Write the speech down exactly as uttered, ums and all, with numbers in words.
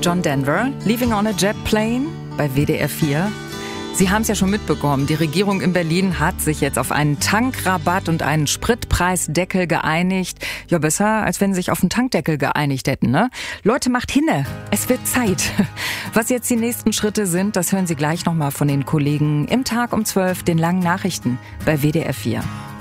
John Denver, Leaving on a Jet Plane bei W D R vier. Sie haben es ja schon mitbekommen, die Regierung in Berlin hat sich jetzt auf einen Tankrabatt und einen Spritpreisdeckel geeinigt. Ja, besser, als wenn sie sich auf einen Tankdeckel geeinigt hätten, ne? Leute, macht hinne, es wird Zeit. Was jetzt die nächsten Schritte sind, das hören Sie gleich nochmal von den Kollegen im Tag um zwölf, den langen Nachrichten bei W D R vier.